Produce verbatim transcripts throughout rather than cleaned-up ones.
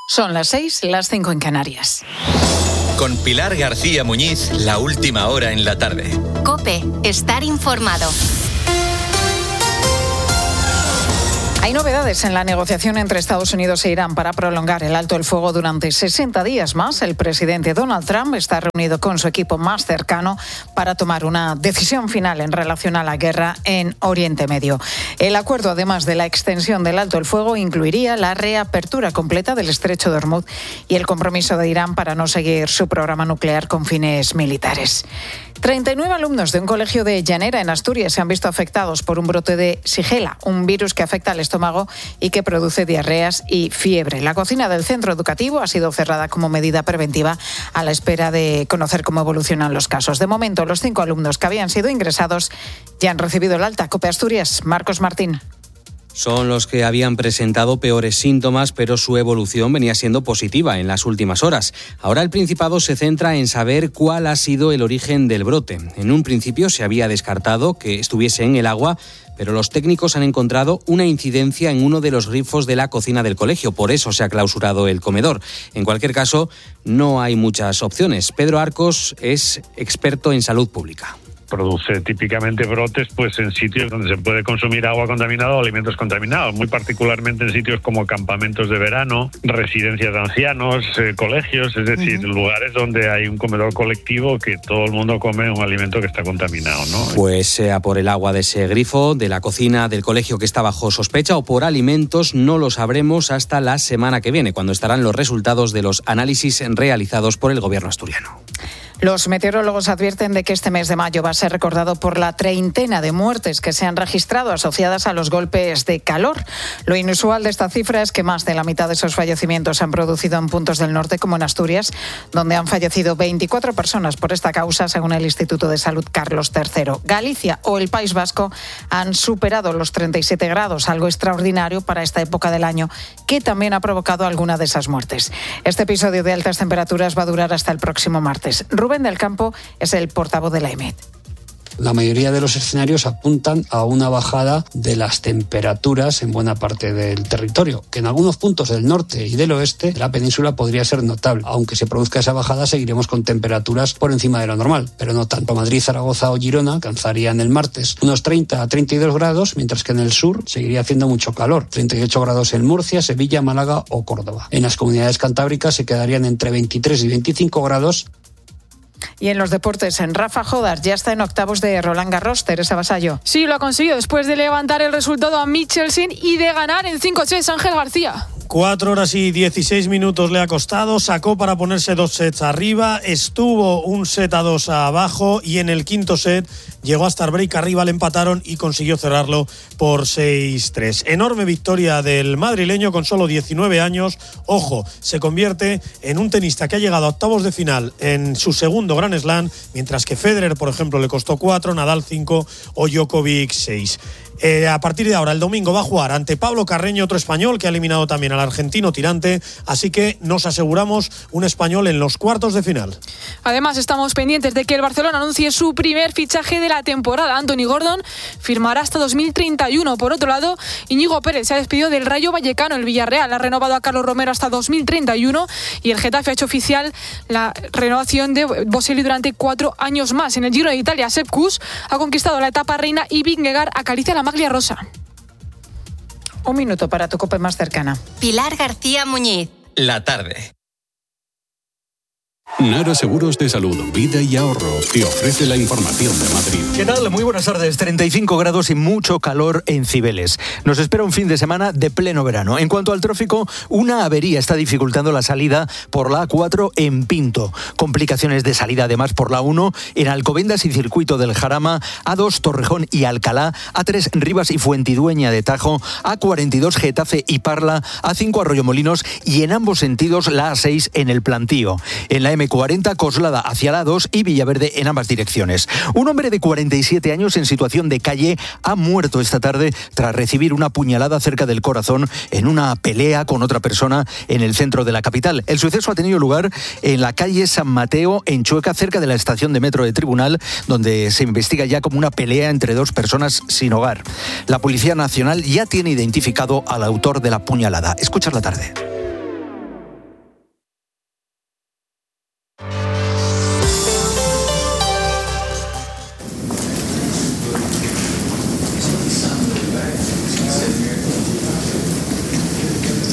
Son las seis, las cinco en Canarias. Con Pilar García Muñiz, la última hora en la tarde. COPE, estar informado. Hay novedades en la negociación entre Estados Unidos e Irán para prolongar el alto el fuego durante sesenta días más. El presidente Donald Trump está reunido con su equipo más cercano para tomar una decisión final en relación a la guerra en Oriente Medio. El acuerdo, además de la extensión del alto el fuego, incluiría la reapertura completa del estrecho de Hormuz y el compromiso de Irán para no seguir su programa nuclear con fines militares. treinta y nueve alumnos de un colegio de Llanera, en Asturias, se han visto afectados por un brote de Shigella, un virus que afecta al estómago y que produce diarreas y fiebre. La cocina del centro educativo ha sido cerrada como medida preventiva a la espera de conocer cómo evolucionan los casos. De momento, los cinco alumnos que habían sido ingresados ya han recibido el alta. COPE Asturias, Marcos Martín. Son los que habían presentado peores síntomas, pero su evolución venía siendo positiva en las últimas horas. Ahora el Principado se centra en saber cuál ha sido el origen del brote. En un principio se había descartado que estuviese en el agua, pero los técnicos han encontrado una incidencia en uno de los grifos de la cocina del colegio. Por eso se ha clausurado el comedor. En cualquier caso, no hay muchas opciones. Pedro Arcos es experto en salud pública. Produce típicamente brotes pues en sitios donde se puede consumir agua contaminada o alimentos contaminados, muy particularmente en sitios como campamentos de verano, residencias de ancianos, eh, colegios, es decir, uh-huh. lugares donde hay un comedor colectivo que todo el mundo come un alimento que está contaminado, ¿no? Pues sea por el agua de ese grifo, de la cocina del colegio que está bajo sospecha o por alimentos, no lo sabremos hasta la semana que viene, cuando estarán los resultados de los análisis realizados por el gobierno asturiano. Los meteorólogos advierten de que este mes de mayo va a ser recordado por la treintena de muertes que se han registrado asociadas a los golpes de calor. Lo inusual de esta cifra es que más de la mitad de esos fallecimientos se han producido en puntos del norte, como en Asturias, donde han fallecido veinticuatro personas por esta causa, según el Instituto de Salud Carlos tercero. Galicia o el País Vasco han superado los treinta y siete grados, algo extraordinario para esta época del año, que también ha provocado alguna de esas muertes. Este episodio de altas temperaturas va a durar hasta el próximo martes. Rubén del Campo es el portavoz de la E M E T. La mayoría de los escenarios apuntan a una bajada de las temperaturas en buena parte del territorio, que en algunos puntos del norte y del oeste de la península podría ser notable. Aunque se produzca esa bajada, seguiremos con temperaturas por encima de lo normal, pero no tanto. Madrid, Zaragoza o Girona alcanzarían el martes unos treinta a treinta y dos grados, mientras que en el sur seguiría haciendo mucho calor, treinta y ocho grados en Murcia, Sevilla, Málaga o Córdoba. En las comunidades cantábricas se quedarían entre veintitrés y veinticinco grados. Y en los deportes, en Rafa Jodar ya está en octavos de Roland Garros. Teresa Vasallo. Sí, lo ha conseguido después de levantar el resultado a Michelsen y de ganar en cinco sets Ángel García. Cuatro horas y dieciséis minutos le ha costado, sacó para ponerse dos sets arriba, estuvo un set a dos abajo y en el quinto set llegó hasta el break arriba, le empataron y consiguió cerrarlo por seis tres. Enorme victoria del madrileño con solo diecinueve años. Ojo, se convierte en un tenista que ha llegado a octavos de final en su segundo Grand Slam, mientras que Federer, por ejemplo, le costó cuatro, Nadal cinco o Djokovic seis. Eh, a partir de ahora, el domingo va a jugar ante Pablo Carreño, otro español que ha eliminado también al argentino Tirante, así que nos aseguramos un español en los cuartos de final. Además, estamos pendientes de que el Barcelona anuncie su primer fichaje de la temporada. Anthony Gordon firmará hasta dos mil treinta y uno. Por otro lado, Íñigo Pérez se ha despedido del Rayo Vallecano. El Villarreal ha renovado a Carlos Romero hasta dos mil treinta y uno y el Getafe ha hecho oficial la renovación de Boselli durante cuatro años más. En el Giro de Italia, Sepp Kuss ha conquistado la etapa reina y Vingegaard acaricia la maglia rosa. Un minuto para tu COPE más cercana. Pilar García Muñiz. La tarde. Nara Seguros de Salud, Vida y Ahorro te ofrece la información de Madrid. ¿Qué tal? Muy buenas tardes. treinta y cinco grados y mucho calor en Cibeles. Nos espera un fin de semana de pleno verano. En cuanto al tráfico, una avería está dificultando la salida por la A cuatro en Pinto. Complicaciones de salida además por la uno en Alcobendas y Circuito del Jarama, A dos Torrejón y Alcalá, A tres Rivas y Fuentidueña de Tajo, A cuarenta y dos Getafe y Parla, A cinco Arroyomolinos y en ambos sentidos la A seis en el Plantío. En la eme cuarenta Coslada hacia la dos y Villaverde en ambas direcciones. Un hombre de cuarenta y siete años en situación de calle ha muerto esta tarde tras recibir una puñalada cerca del corazón en una pelea con otra persona en el centro de la capital. El suceso ha tenido lugar en la calle San Mateo, en Chueca, cerca de la estación de metro de Tribunal, donde se investiga ya como una pelea entre dos personas sin hogar. La Policía Nacional ya tiene identificado al autor de la puñalada. Escuchar la tarde.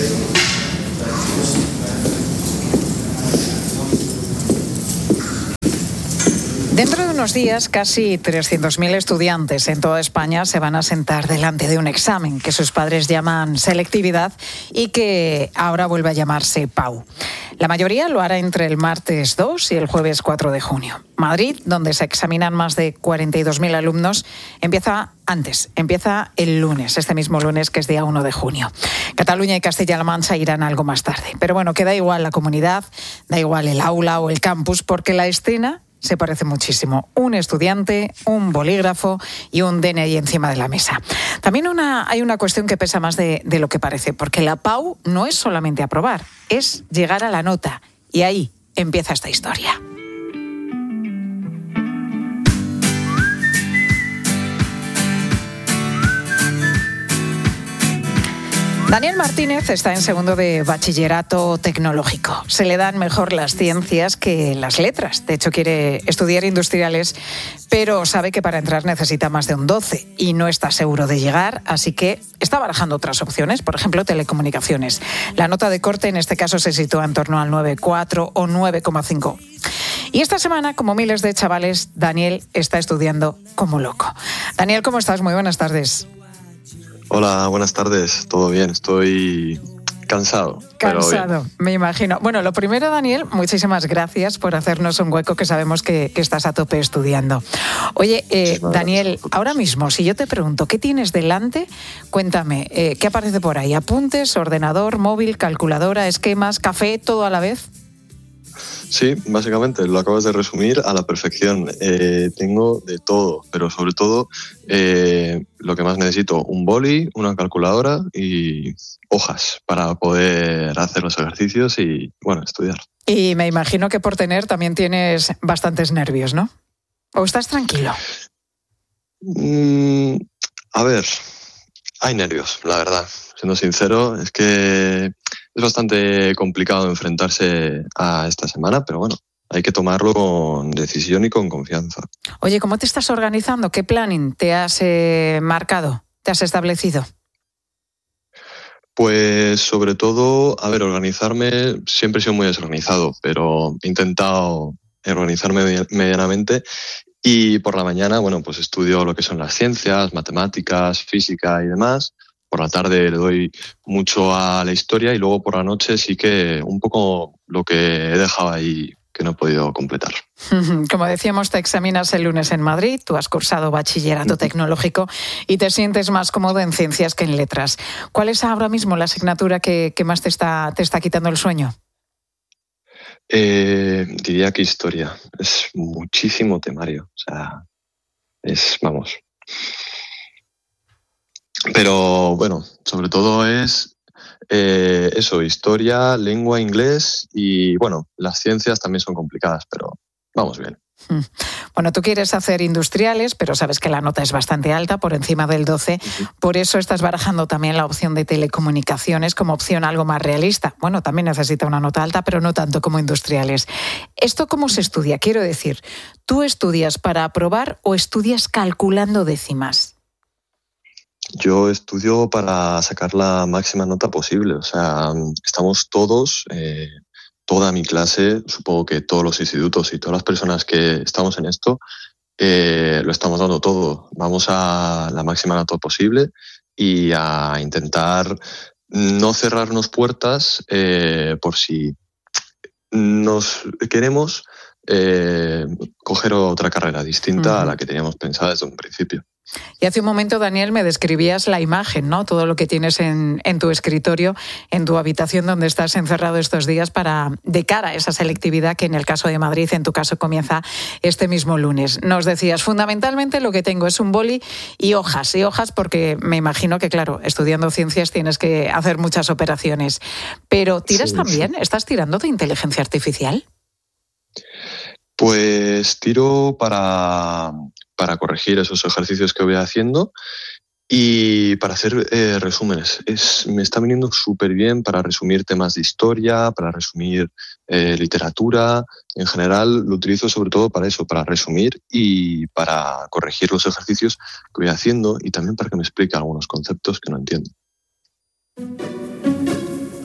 Dentro de unos días, casi trescientos mil estudiantes en toda España se van a sentar delante de un examen que sus padres llaman selectividad y que ahora vuelve a llamarse P A U. La mayoría lo hará entre el martes dos y el jueves cuatro de junio. Madrid, donde se examinan más de cuarenta y dos mil alumnos, empieza antes, empieza el lunes, este mismo lunes que es día uno de junio. Cataluña y Castilla-La Mancha irán algo más tarde. Pero bueno, que da igual la comunidad, da igual el aula o el campus, porque la escena se parece muchísimo. Un estudiante, un bolígrafo y un D N I encima de la mesa. También una, hay una cuestión que pesa más de, de lo que parece, porque la P A U no es solamente aprobar, es llegar a la nota. Y ahí empieza esta historia. Daniel Martínez está en segundo de bachillerato tecnológico. Se le dan mejor las ciencias que las letras. De hecho, quiere estudiar industriales, pero sabe que para entrar necesita más de un doce y no está seguro de llegar, así que está barajando otras opciones, por ejemplo, telecomunicaciones. La nota de corte en este caso se sitúa en torno al nueve coma cuatro o nueve coma cinco. Y esta semana, como miles de chavales, Daniel está estudiando como loco. Daniel, ¿cómo estás? Muy buenas tardes. Hola, buenas tardes. ¿Todo bien? Estoy cansado. Cansado, me imagino. Bueno, lo primero, Daniel, muchísimas gracias por hacernos un hueco, que sabemos que, que estás a tope estudiando. Oye, eh, Daniel, ahora mismo, si yo te pregunto, ¿qué tienes delante? Cuéntame, eh, ¿qué aparece por ahí? ¿Apuntes, ordenador, móvil, calculadora, esquemas, café, todo a la vez? Sí, básicamente lo acabas de resumir a la perfección. Eh, tengo de todo, pero sobre todo eh, lo que más necesito, un boli, una calculadora y hojas para poder hacer los ejercicios y, bueno, estudiar. Y me imagino que por tener también tienes bastantes nervios, ¿no? ¿O estás tranquilo? Mm, a ver, hay nervios, la verdad. Siendo sincero, es que es bastante complicado enfrentarse a esta semana, pero bueno, hay que tomarlo con decisión y con confianza. Oye, ¿cómo te estás organizando? ¿Qué planning te has eh, marcado? ¿Te has establecido? Pues sobre todo, a ver, organizarme, siempre he sido muy desorganizado, pero he intentado organizarme medianamente y por la mañana, bueno, pues estudio lo que son las ciencias, matemáticas, física y demás. Por la tarde le doy mucho a la historia y luego por la noche sí que un poco lo que he dejado ahí que no he podido completar. Como decíamos, te examinas el lunes en Madrid, tú has cursado bachillerato tecnológico y te sientes más cómodo en ciencias que en letras. ¿Cuál es ahora mismo la asignatura que, que más te está, te está quitando el sueño? Eh, diría que historia. Es muchísimo temario. O sea, es, vamos... Pero bueno, sobre todo es eh, eso, historia, lengua, inglés y bueno, las ciencias también son complicadas, pero vamos bien. Bueno, tú quieres hacer industriales, pero sabes que la nota es bastante alta, por encima del doce, uh-huh. Por eso estás barajando también la opción de telecomunicaciones como opción algo más realista. Bueno, también necesita una nota alta, pero no tanto como industriales. ¿Esto cómo se estudia? Quiero decir, ¿tú estudias para aprobar o estudias calculando décimas? Yo estudio para sacar la máxima nota posible. O sea, estamos todos, eh, toda mi clase, supongo que todos los institutos y todas las personas que estamos en esto, eh, lo estamos dando todo. Vamos a la máxima nota posible y a intentar no cerrarnos puertas eh, por si nos queremos eh, coger otra carrera distinta uh-huh. a la que teníamos pensada desde un principio. Y hace un momento, Daniel, me describías la imagen, ¿no? Todo lo que tienes en, en tu escritorio, en tu habitación donde estás encerrado estos días para de cara a esa selectividad que en el caso de Madrid, en tu caso, comienza este mismo lunes. Nos decías, fundamentalmente lo que tengo es un boli y hojas, y hojas porque me imagino que, claro, estudiando ciencias tienes que hacer muchas operaciones. Pero ¿tiras sí, también? Sí. ¿Estás tirando de inteligencia artificial? Pues tiro para, para corregir esos ejercicios que voy haciendo y para hacer eh, resúmenes. Es, me está viniendo súper bien para resumir temas de historia, para resumir eh, literatura. En general lo utilizo sobre todo para eso, para resumir y para corregir los ejercicios que voy haciendo y también para que me explique algunos conceptos que no entiendo.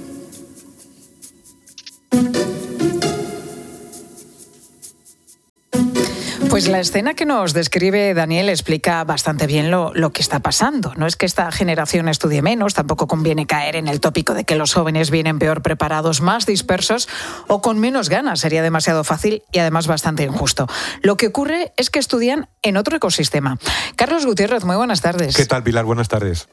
Pues la escena que nos describe Daniel explica bastante bien lo, lo que está pasando. No es que esta generación estudie menos, tampoco conviene caer en el tópico de que los jóvenes vienen peor preparados, más dispersos o con menos ganas. Sería demasiado fácil y además bastante injusto. Lo que ocurre es que estudian en otro ecosistema. Carlos Gutiérrez, muy buenas tardes. ¿Qué tal, Pilar? Buenas tardes.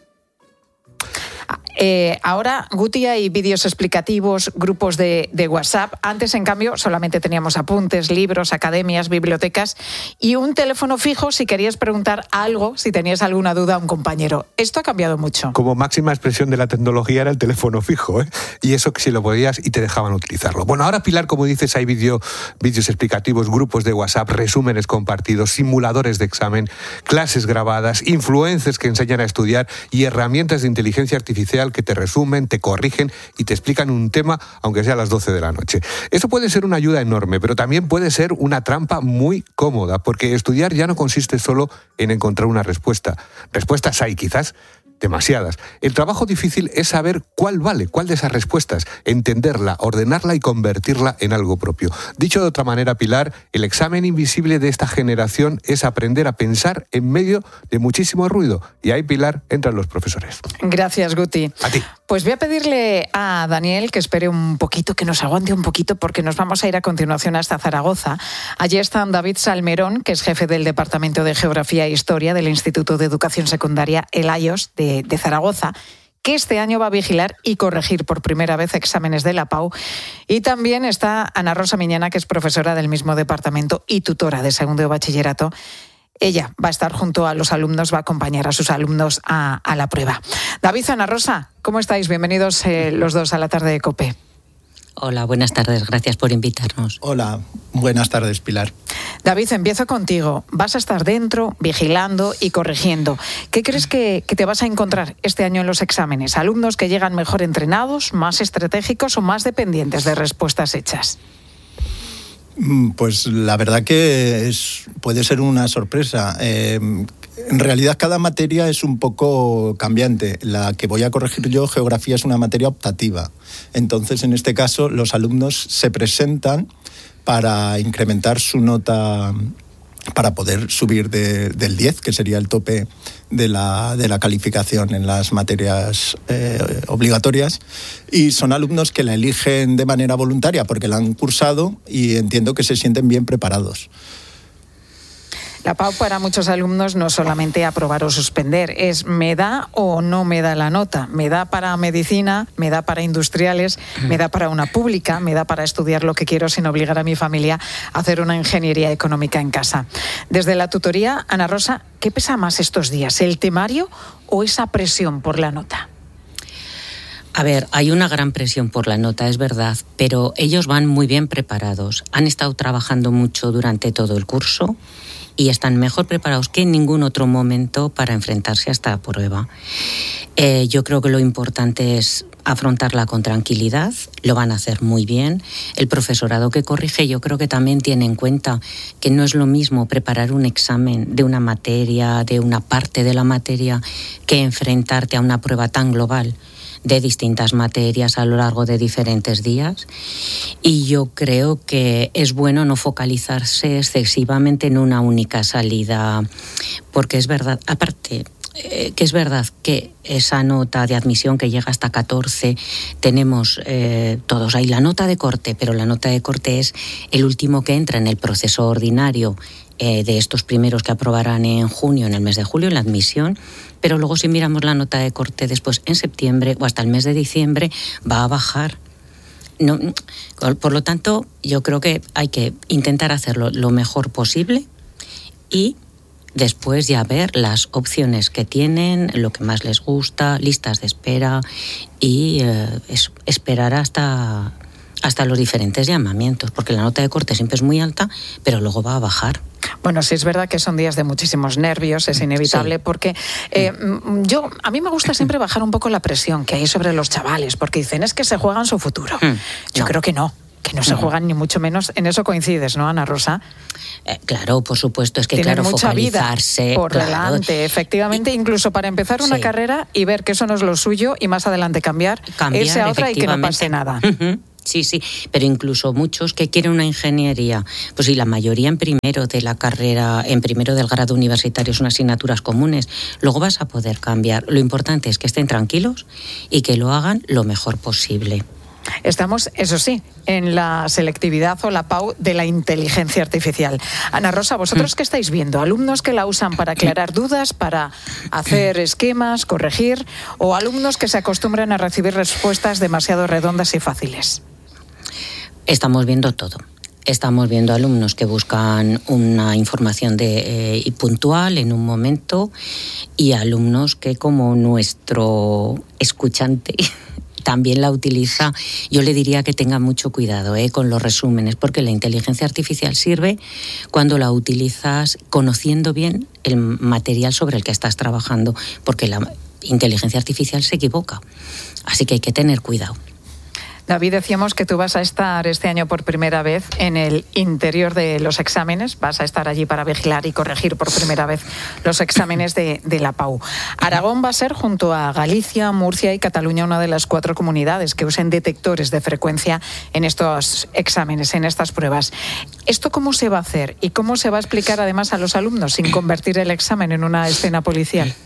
Eh, ahora, Guti, hay vídeos explicativos, grupos de, de WhatsApp. Antes, en cambio, solamente teníamos apuntes, libros, academias, bibliotecas y un teléfono fijo si querías preguntar algo, si tenías alguna duda a un compañero. Esto ha cambiado mucho. Como máxima expresión de la tecnología era el teléfono fijo, ¿eh? Y eso que si lo podías y te dejaban utilizarlo. Bueno, ahora, Pilar, como dices, hay vídeo, vídeos explicativos, grupos de WhatsApp, resúmenes compartidos, simuladores de examen, clases grabadas, influencers que enseñan a estudiar y herramientas de inteligencia artificial que te resumen, te corrigen y te explican un tema, aunque sea a las doce de la noche. Eso puede ser una ayuda enorme, pero también puede ser una trampa muy cómoda, porque estudiar ya no consiste solo en encontrar una respuesta. Respuestas hay, quizás demasiadas. El trabajo difícil es saber cuál vale, cuál de esas respuestas, entenderla, ordenarla y convertirla en algo propio. Dicho de otra manera, Pilar, el examen invisible de esta generación es aprender a pensar en medio de muchísimo ruido. Y ahí, Pilar, entran los profesores. Gracias, Guti. A ti. Pues voy a pedirle a Daniel que espere un poquito, que nos aguante un poquito, porque nos vamos a ir a continuación hasta Zaragoza. Allí está David Salmerón, que es jefe del Departamento de Geografía e Historia del Instituto de Educación Secundaria El Ayos de, de Zaragoza, que este año va a vigilar y corregir por primera vez exámenes de la Pau. Y también está Ana Rosa Miñana, que es profesora del mismo departamento y tutora de segundo de bachillerato. Ella va a estar junto a los alumnos, va a acompañar a sus alumnos a, a la prueba. David, Ana Rosa, ¿cómo estáis? Bienvenidos eh, los dos a la tarde de COPE. Hola, buenas tardes, gracias por invitarnos. Hola, buenas tardes, Pilar. David, empiezo contigo. Vas a estar dentro, vigilando y corrigiendo. ¿Qué crees que, que te vas a encontrar este año en los exámenes? ¿Alumnos que llegan mejor entrenados, más estratégicos o más dependientes de respuestas hechas? Pues la verdad que es, puede ser una sorpresa. Eh, en realidad cada materia es un poco cambiante. La que voy a corregir yo, geografía, es una materia optativa. Entonces, en este caso, los alumnos se presentan para incrementar su nota, para poder subir de, del diez, que sería el tope de la, de la calificación en las materias eh, obligatorias, y son alumnos que la eligen de manera voluntaria porque la han cursado y entiendo que se sienten bien preparados. La Pau para muchos alumnos no solamente aprobar o suspender, es me da o no me da la nota. Me da para medicina, me da para industriales, me da para una pública, me da para estudiar lo que quiero sin obligar a mi familia a hacer una ingeniería económica en casa. Desde la tutoría, Ana Rosa, ¿qué pesa más estos días? ¿El temario o esa presión por la nota? A ver, hay una gran presión por la nota, es verdad, pero ellos van muy bien preparados. Han estado trabajando mucho durante todo el curso y están mejor preparados que en ningún otro momento para enfrentarse a esta prueba. Eh, yo creo que lo importante es afrontarla con tranquilidad, lo van a hacer muy bien. El profesorado que corrige yo creo que también tiene en cuenta que no es lo mismo preparar un examen de una materia, de una parte de la materia, que enfrentarte a una prueba tan global de distintas materias a lo largo de diferentes días, y yo creo que es bueno no focalizarse excesivamente en una única salida, porque es verdad, aparte eh, que es verdad que esa nota de admisión que llega hasta catorce, tenemos eh, todos ahí la nota de corte, pero la nota de corte es el último que entra en el proceso ordinario Eh, de estos primeros que aprobarán en junio, en el mes de julio, en la admisión, pero luego si miramos la nota de corte después en septiembre o hasta el mes de diciembre va a bajar. No, por lo tanto, yo creo que hay que intentar hacerlo lo mejor posible y después ya ver las opciones que tienen, lo que más les gusta, listas de espera y eh, es, esperar hasta, hasta los diferentes llamamientos, porque la nota de corte siempre es muy alta, pero luego va a bajar. Bueno, sí es verdad que son días de muchísimos nervios, es inevitable, sí. porque eh, yo a mí me gusta siempre bajar un poco la presión que hay sobre los chavales, porque dicen es que se juegan su futuro. Mm, yo no. creo que no. Que no se juegan ni mucho menos. En eso coincides, ¿no, Ana Rosa? Eh, claro, por supuesto. Es que, Tienen claro, mucha focalizarse... vida por claro. delante, efectivamente, incluso para empezar una sí. carrera y ver que eso no es lo suyo y más adelante cambiar, cambiar irse a otra y que no pase nada. Uh-huh. Sí, sí, pero incluso muchos que quieren una ingeniería, pues si la mayoría en primero de la carrera, en primero del grado universitario son asignaturas comunes, luego vas a poder cambiar. Lo importante es que estén tranquilos y que lo hagan lo mejor posible. Estamos, eso sí, en la selectividad o la P A U de la inteligencia artificial. Ana Rosa, ¿vosotros qué estáis viendo? ¿Alumnos que la usan para aclarar dudas, para hacer esquemas, corregir, o alumnos que se acostumbran a recibir respuestas demasiado redondas y fáciles? Estamos viendo todo. Estamos viendo alumnos que buscan una información de, eh, puntual en un momento y alumnos que, como nuestro escuchante también la utiliza, yo le diría que tenga mucho cuidado eh, con los resúmenes, porque la inteligencia artificial sirve cuando la utilizas conociendo bien el material sobre el que estás trabajando, porque la inteligencia artificial se equivoca. Así que hay que tener cuidado. David, decíamos que tú vas a estar este año por primera vez en el interior de los exámenes, vas a estar allí para vigilar y corregir por primera vez los exámenes de, de la P A U. Aragón va a ser, junto a Galicia, Murcia y Cataluña, una de las cuatro comunidades que usen detectores de frecuencia en estos exámenes, en estas pruebas. ¿Esto cómo se va a hacer y cómo se va a explicar además a los alumnos sin convertir el examen en una escena policial?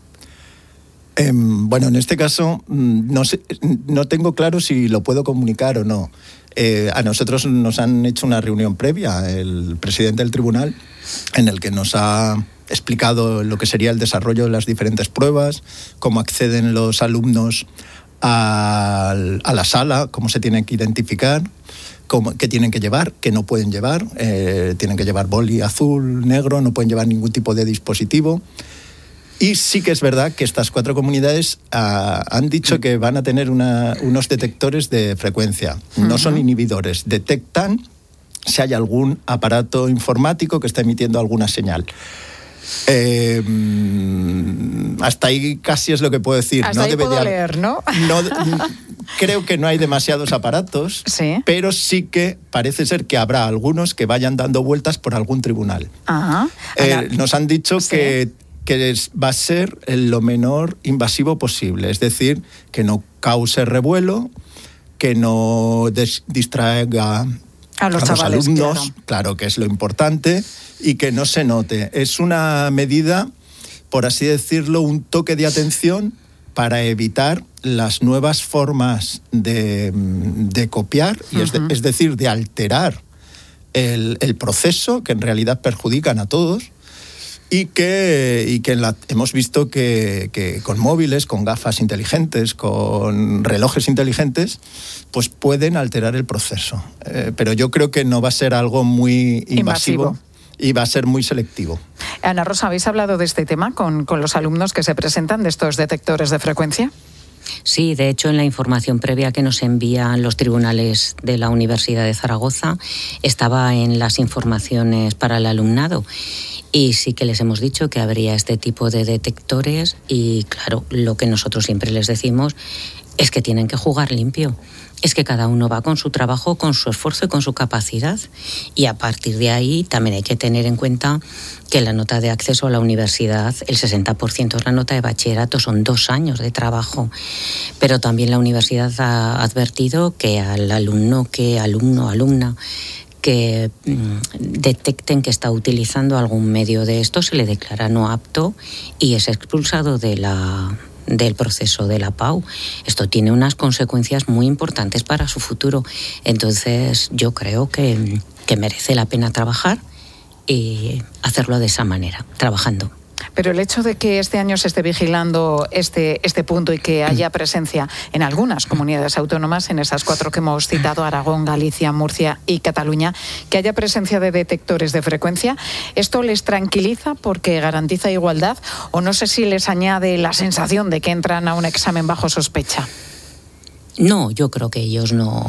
Eh, bueno, en este caso no sé, no tengo claro si lo puedo comunicar o no. Eh, a nosotros nos han hecho una reunión previa, el presidente del tribunal, en el que nos ha explicado lo que sería el desarrollo de las diferentes pruebas, cómo acceden los alumnos a, a la sala, cómo se tienen que identificar, cómo, qué tienen que llevar, qué no pueden llevar. Eh, tienen que llevar boli azul, negro, no pueden llevar ningún tipo de dispositivo. Y sí que es verdad que estas cuatro comunidades uh, han dicho que van a tener una, unos detectores de frecuencia. No son inhibidores, detectan si hay algún aparato informático que está emitiendo alguna señal. Eh, hasta ahí casi es lo que puedo decir. Hasta no ahí debe puedo de, leer, ¿no? no creo que no hay demasiados aparatos, ¿sí? Pero sí que parece ser que habrá algunos que vayan dando vueltas por algún tribunal. Ajá. Eh, nos han dicho sí. que que va a ser lo menor invasivo posible, es decir, que no cause revuelo, que no des- distraiga a los, a los chavales, alumnos, claro. claro que es lo importante, y que no se note. Es una medida, por así decirlo, un toque de atención para evitar las nuevas formas de, de copiar, y uh-huh. es, de, es decir, de alterar el, el proceso, que en realidad perjudican a todos. Y que, y que la, hemos visto que, que con móviles, con gafas inteligentes, con relojes inteligentes, pues pueden alterar el proceso. Eh, pero yo creo que no va a ser algo muy invasivo, invasivo. Y va a ser muy selectivo. Ana Rosa, ¿habéis hablado de este tema con, con los alumnos que se presentan de estos detectores de frecuencia? Sí, de hecho, en la información previa que nos envían los tribunales de la Universidad de Zaragoza estaba en las informaciones para el alumnado. Y sí que les hemos dicho que habría este tipo de detectores y, claro, lo que nosotros siempre les decimos es que tienen que jugar limpio. Es que cada uno va con su trabajo, con su esfuerzo y con su capacidad. Y a partir de ahí también hay que tener en cuenta que la nota de acceso a la universidad, el sesenta por ciento es la nota de bachillerato, son dos años de trabajo. Pero también la universidad ha advertido que al alumno, que alumno, alumna, que mm, detecten que está utilizando algún medio de esto, se le declara no apto y es expulsado de la, del proceso de la P A U. Esto tiene unas consecuencias muy importantes para su futuro. Entonces, yo creo que, que merece la pena trabajar y hacerlo de esa manera, trabajando. Pero el hecho de que este año se esté vigilando este, este punto y que haya presencia en algunas comunidades autónomas, en esas cuatro que hemos citado, Aragón, Galicia, Murcia y Cataluña, que haya presencia de detectores de frecuencia, ¿esto les tranquiliza porque garantiza igualdad o no sé si les añade la sensación de que entran a un examen bajo sospecha? No, yo creo que ellos no...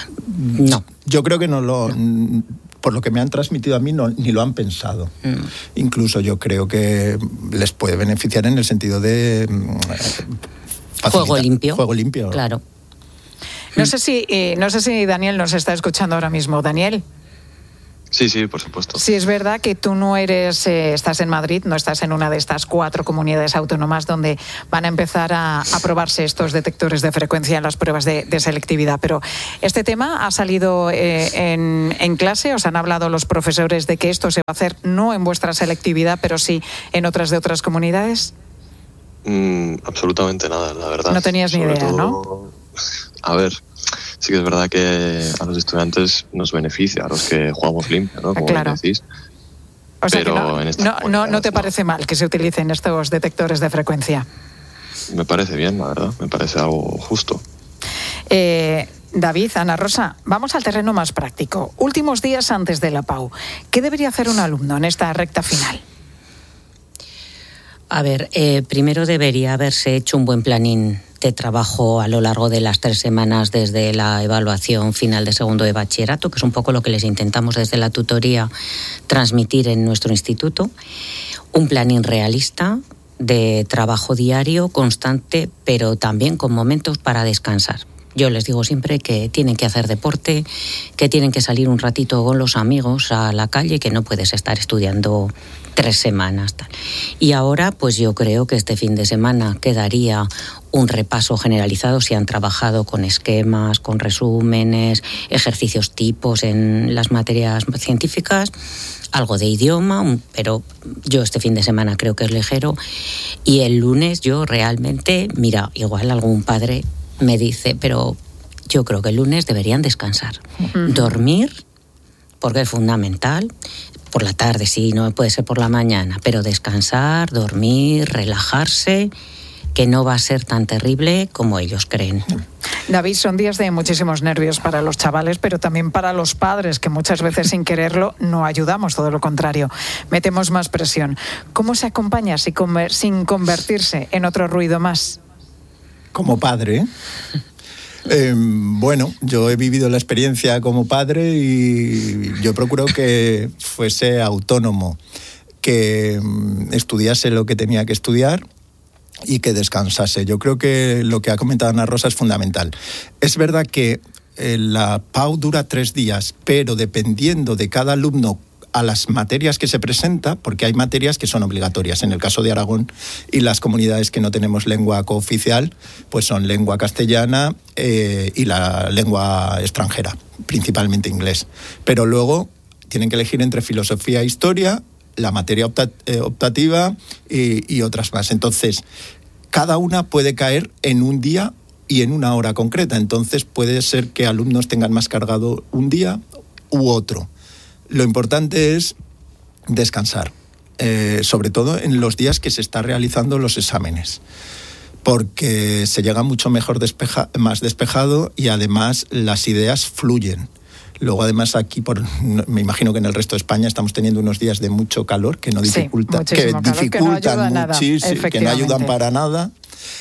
No. Yo creo que no lo... Por lo que me han transmitido a mí, no, ni lo han pensado. Mm. Incluso yo creo que les puede beneficiar en el sentido de... Facilitar. Juego limpio. Juego limpio. Claro. No sé si, eh, no sé si Daniel nos está escuchando ahora mismo. Daniel. Sí, sí, por supuesto. Sí, es verdad que tú no eres, eh, estás en Madrid, no estás en una de estas cuatro comunidades autónomas donde van a empezar a, a probarse estos detectores de frecuencia en las pruebas de, de selectividad, pero ¿este tema ha salido eh, en, en clase? ¿Os han hablado los profesores de que esto se va a hacer no en vuestra selectividad, pero sí en otras de otras comunidades? Mm, absolutamente nada, la verdad. No tenías ni Sobre idea, todo, ¿no? A ver, sí que es verdad que a los estudiantes nos beneficia, a los que jugamos limpio, ¿no? Como Claro. decís. O sea Pero que no, en esta no, no, no te parece mal que se utilicen estos detectores de frecuencia. Me parece bien, la verdad, me parece algo justo. Eh, David, Ana Rosa, vamos al terreno más práctico. Últimos días antes de la P A U. ¿Qué debería hacer un alumno en esta recta final? A ver, eh, primero debería haberse hecho un buen planín de trabajo a lo largo de las tres semanas desde la evaluación final de segundo de bachillerato, que es un poco lo que les intentamos desde la tutoría transmitir en nuestro instituto. Un planín realista de trabajo diario, constante, pero también con momentos para descansar. Yo les digo siempre que tienen que hacer deporte, que tienen que salir un ratito con los amigos a la calle, que no puedes estar estudiando tres semanas. Tal. Y ahora, pues yo creo que este fin de semana quedaría un repaso generalizado si han trabajado con esquemas, con resúmenes, ejercicios tipos en las materias científicas, algo de idioma, pero yo este fin de semana creo que es ligero. Y el lunes yo realmente, mira, igual algún padre me dice, pero yo creo que el lunes deberían descansar. Uh-huh. Dormir, porque es fundamental. Por la tarde, sí, no puede ser por la mañana, pero descansar, dormir, relajarse, que no va a ser tan terrible como ellos creen. David, son días de muchísimos nervios para los chavales, pero también para los padres, que muchas veces sin quererlo no ayudamos, todo lo contrario, metemos más presión. ¿Cómo se acompaña sin convertirse en otro ruido más? Como padre, eh, bueno, yo he vivido la experiencia como padre y yo procuro que fuese autónomo, que estudiase lo que tenía que estudiar y que descansase. Yo creo que lo que ha comentado Ana Rosa es fundamental. Es verdad que eh, la P A U dura tres días, pero dependiendo de cada alumno a las materias que se presenta, porque hay materias que son obligatorias. En el caso de Aragón y las comunidades que no tenemos lengua cooficial, pues son lengua castellana eh, y la lengua extranjera, principalmente inglés. Pero luego tienen que elegir entre filosofía e historia, la materia opta- eh, optativa y, y otras más. Entonces, cada una puede caer en un día y en una hora concreta. Entonces, puede ser que alumnos tengan más cargado un día u otro. Lo importante es descansar, eh, sobre todo en los días que se están realizando los exámenes, porque se llega mucho mejor despeja, más despejado y además las ideas fluyen. Luego, además, aquí, por, me imagino que en el resto de España estamos teniendo unos días de mucho calor que no dificulta, sí, que calor, dificultan que no muchísimo, que no ayudan para nada.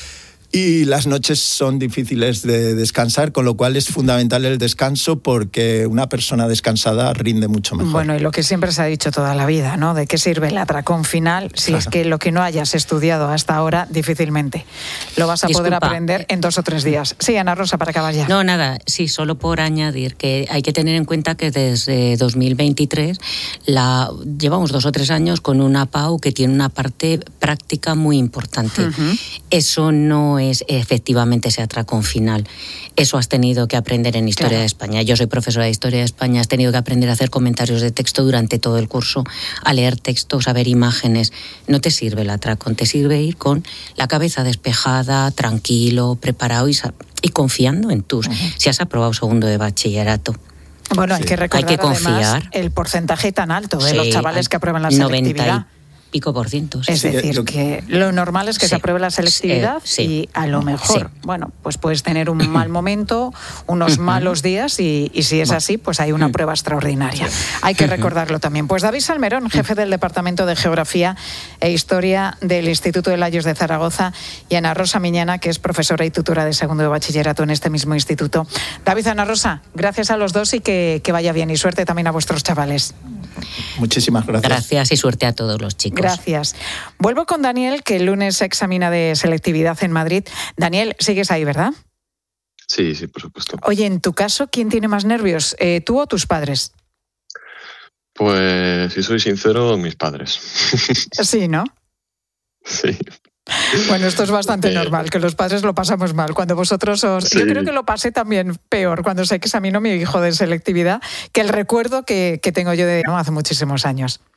Y las noches son difíciles de descansar, con lo cual es fundamental el descanso porque una persona descansada rinde mucho mejor. Bueno, y lo que siempre se ha dicho toda la vida, ¿no? ¿De qué sirve el atracón final si claro. es que lo que no hayas estudiado hasta ahora difícilmente lo vas a Disculpa. poder aprender en dos o tres días? Sí, Ana Rosa, para acabar ya. No, nada, sí, solo por añadir que hay que tener en cuenta que desde dos mil veintitrés la, llevamos dos o tres años con una P A U que tiene una parte práctica muy importante. Uh-huh. Eso no es efectivamente ese atracón final. Eso has tenido que aprender en Historia claro. de España. Yo soy profesora de Historia de España, has tenido que aprender a hacer comentarios de texto durante todo el curso, a leer textos, a ver imágenes. No te sirve el atracón, te sirve ir con la cabeza despejada, tranquilo, preparado y, y confiando en tus... Uh-huh. Si has aprobado segundo de bachillerato. Bueno, hay sí. que recordar hay que confiar. Además el porcentaje tan alto de sí, los chavales que aprueban la selectividad. noventa pico por ciento. Sí. Es decir, sí, que lo normal es que sí. se apruebe la selectividad eh, sí. y a lo mejor, sí. bueno, pues puedes tener un mal momento, unos malos días y, y si es así, pues hay una prueba extraordinaria. Hay que recordarlo también. Pues David Salmerón, jefe del Departamento de Geografía e Historia del Instituto de Layos de Zaragoza, y Ana Rosa Miñana, que es profesora y tutora de segundo de bachillerato en este mismo instituto. David, Ana Rosa, gracias a los dos y que, que vaya bien y suerte también a vuestros chavales. Muchísimas gracias. Gracias y suerte a todos los chicos. Gracias. Vuelvo con Daniel, que el lunes se examina de selectividad en Madrid. Daniel, sigues ahí, ¿verdad? Sí, sí, por supuesto. Oye, en tu caso, ¿quién tiene más nervios? Eh, ¿Tú o tus padres? Pues, si soy sincero, mis padres. Sí, ¿no? Sí. Bueno, esto es bastante Eh, normal, que los padres lo pasamos mal. Cuando vosotros os... Sí. Yo creo que lo pasé también peor cuando se examinó mi hijo de selectividad que el recuerdo que, que tengo yo de ¿no? hace muchísimos años.